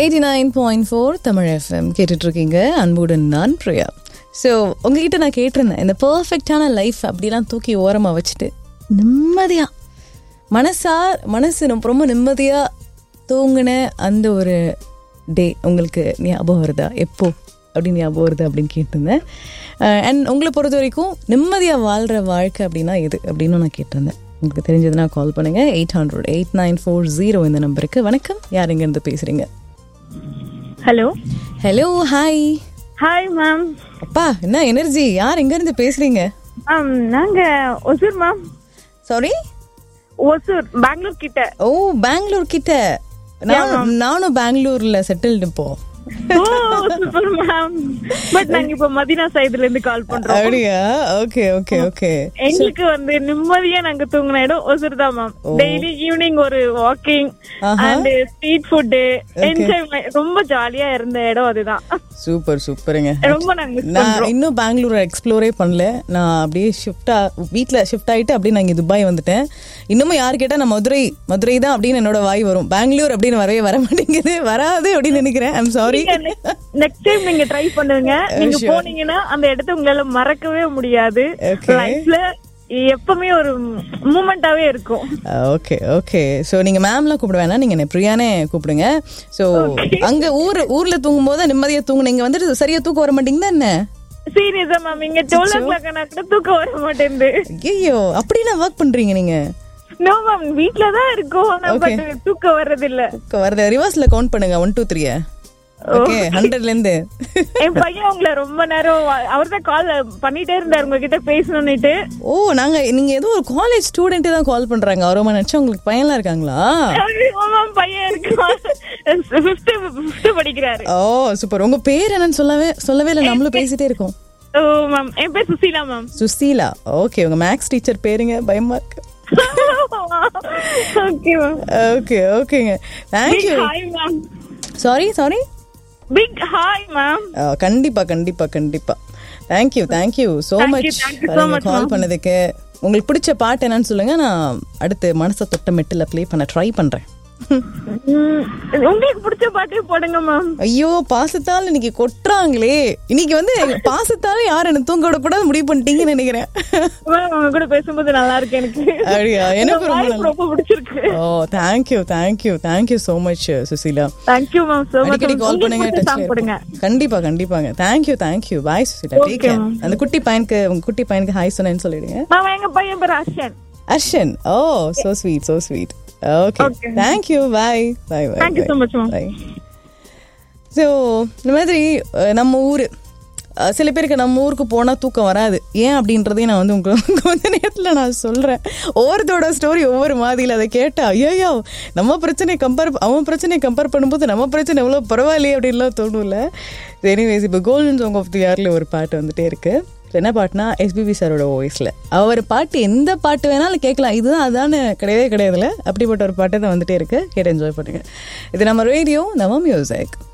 89.4 Tamil FM கேட்டுட்ருக்கீங்க. அன்புடன் நான் பிரியா. ஸோ உங்ககிட்ட நான் கேட்டிருந்தேன், இந்த பர்ஃபெக்டான லைஃப் அப்படிலாம் தூக்கி ஓரமாக வச்சுட்டு நிம்மதியாக மனசு ரொம்ப நிம்மதியாக தூங்கின அந்த ஒரு டே உங்களுக்கு ஞாபகம் வருதா? எப்போ அப்படின்னு ஞாபகம் வருது அப்படின்னு கேட்டிருந்தேன். அண்ட் உங்களை பொறுத்த வரைக்கும் நிம்மதியாக வாழ்கிற வாழ்க்கை அப்படின்னா எது அப்படின்னு நான் கேட்டிருந்தேன். உங்களுக்கு தெரிஞ்சதுன்னா கால் பண்ணுங்கள். 800-8940 இந்த நம்பருக்கு. வணக்கம், யார் எங்கேருந்து பேசுகிறீங்க? Hello. Hello, hi. Hi ma'am. அப்பா, என்ன எனர்ஜி! யார் எங்கேருந்து பேசுகிறீங்க? நாங்க ஒசூர் மேம். சாரி, ஒசூர், பெங்களூர் கிட்ட. ஓ, பெங்களூர் கிட்ட. நானும் பெங்களூர்ல செட்டில்டு இப்போ. Super ma'am. பட் நாங்க இப்ப மதீனா சைடுல இருந்து கால் பண்றோம். அப்படியா? Okay okay okay. எங்களுக்கு நிம்மதியா நாங்க தூங்குன இடம் ஒசூர் தான் மேம். டெய்லி ஈவினிங் ஒரு walking and street food enjoy, ரொம்ப ஜாலியா இருந்த இடம் அதுதான். சூப்பர் சூப்பருங்க. ரொம்ப நான் இன்னும் பெங்களூரை எக்ஸ்ப்ளோரே பண்ணல. நான் அப்படியே வீட்டுல ஷிஃப்ட் ஆயிட்டு அப்படியே நான் இங்க துபாய் வந்துட்டேன். இன்னமும் யாரு கேட்டா நான் மதுரை தான் அப்படின்னு என்னோட வாய் வரும். பெங்களூர் அப்படின்னு வர மாட்டேங்குது, வராது அப்படின்னு நினைக்கிறேன். I'm sorry. நெக்ஸ்ட் டைம் நீங்க ட்ரை பண்ணுங்க. நீங்க போனீங்கன்னா அந்த இடத்த உங்களால மறக்கவே முடியாது. லைஃப்ல எப்பவுமே ஒரு மூமெண்டாவே இருக்கும். Okay okay. சோ நீங்க மேம்லாம் கூப்பிட வேணாம், நீங்க என்ன பிரியானே கூப்பிடுங்க. சோ அங்க ஊர்ல தூங்கும் போது நிம்மதியா தூங்குனீங்க, வந்துட்டு சரியா தூக்கம் வர மாட்டீங்கன்னா என்ன? சீரியஸா மேம், இங்க 12 o'clock ஆனா கூட தூக்கம் வர மாட்டேங்குது. ஐயோ, அப்படின்னா ஒர்க் பண்றீங்க நீங்க? நோ மேம், வீட்ல தான் இருக்கோம். பட் தூக்கம் வர்றது இல்ல. தூக்கம் வரது ரிவர்ஸ்ல கவுண்ட் பண்ணுங்க. 1 2 3. ஓகே, 100ல இருந்து. என் பையன் உங்களை ரொம்ப நேரம் அவர்தான் கால் பண்ணிட்டே இருந்தாரு உங்ககிட்ட பேசணும்னுட்டு. ஓ, நீங்க ஏதோ ஒரு காலேஜ் ஸ்டூடெண்ட் தான் கால் பண்றாங்க. அவரோட நினைச்சா உங்களுக்கு பையன்லாம் இருக்காங்களா? பையன் இருக்கான், 5th படிக்கிறாரு. ஓ சூப்பர். உங்க பேர் என்னன்னு சொல்லவே இல்லை, நம்மளும் பேசிட்டே இருக்கோம். ஓ மேம், என் பேர் சுசீலா மேம். சுசீலா, ஓகே. உங்க மேக்ஸ் டீச்சர் பேருங்க? பயமா இருக்கு. Okay ma'am. ஓகே ஓகேங்க, thank you. Hi ma'am. Sorry big hi ma'am. கண்டிப்பா கண்டிப்பா கண்டிப்பா. தேங்க்யூ சோ மச் கால் பண்ணதுக்கு. உங்களுக்கு பிடிச்ச பாட்டு என்னன்னு சொல்லுங்க, நான் அடுத்து மனசை தொட்ட மெட்டில் ப்ளே பண்ண ட்ரை பண்றேன். உங்களுக்கு பிடிச்ச பாட்டே போடுங்க மேம். ஐயோ, பாசத்தால இன்னைக்கு கொட்டுறாங்களே. இன்னைக்கு பாசத்தால யாரும் என்ன தூங்க விட கூட முடிவு பண்ணிட்டீங்கன்னு நினைக்கிறேன். உங்க கூட பேசும்போது நல்லா இருக்கு எனக்கு. அப்படியா? எனக்கு ரொம்ப பிடிச்சிருக்கு. ஓ, thank you so much Susheela. Thank you ma'am so much. அடிக்கடி கால் பண்ணுங்க, டச்ல இருங்க. கண்டிப்பாங்க. தேங்க்யூ. பாய் சுசீலா, டேக் கேர். அந்த உங்க குட்டி பையனுக்கு ஹாய் சொன்னேன்னு சொல்லிடுங்க. மாமா, எங்க பையன் பேர் அர்ஷன். ஓ, so sweet. Okay. Thank you. Bye. Thank you so much, ma'am. Bye. So, இந்த மாதிரி நம்ம ஊரு, சில பேருக்கு நம்ம ஊருக்கு போனால் தூக்கம் வராது. ஏன் அப்படின்றதையும் நான் உங்களுக்கு கொஞ்ச நேரத்தில் நான் சொல்கிறேன். ஒவ்வொருத்தோட ஸ்டோரி ஒவ்வொரு மாதிரியில். அதை கேட்டால் ஐயோ, அவன் பிரச்சனையை கம்பேர் பண்ணும்போது நம்ம பிரச்சனை எவ்வளோ பரவாயில்லையே அப்படின்லாம் தோணும்ல. எனிவேஸ், இப்போ கோல்டன் சாங் ஆஃப் தி இயர்ல ஒரு பாட்டு வந்துட்டே இருக்குது. என்ன பாட்டுனா, எஸ்பிபி சாரோட வாய்ஸில். அவர் பாட்டு எந்த பாட்டு வேணாலும் கேட்கலாம், இதுதான் அதான கிடையாதுல. அப்படிப்பட்ட ஒரு பாட்டு தான் வந்துட்டே இருக்கு. கேட்டு என்ஜாய் பண்ணுங்க. இது நம்ம ரேடியோ, நம்ம மியூசிக்.